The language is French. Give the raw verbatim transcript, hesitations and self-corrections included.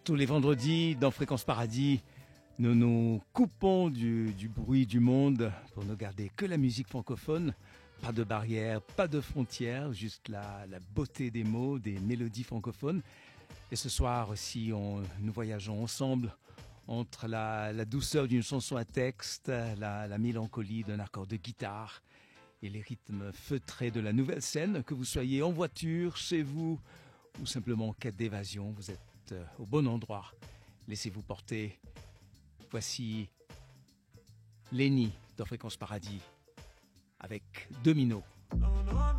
Tous les vendredis, dans Fréquence Paradis, nous nous coupons du, du bruit du monde pour ne garder que la musique francophone. Pas de barrières, pas de frontières, juste la, la beauté des mots, des mélodies francophones. Et ce soir aussi, on, nous voyageons ensemble entre la, la douceur d'une chanson à texte, la, la mélancolie d'un accord de guitare et les rythmes feutrés de la nouvelle scène. Que vous soyez en voiture, chez vous ou simplement en quête d'évasion, vous êtes au bon endroit. Laissez-vous porter. Voici Lenny dans Fréquence Paradis avec Domino.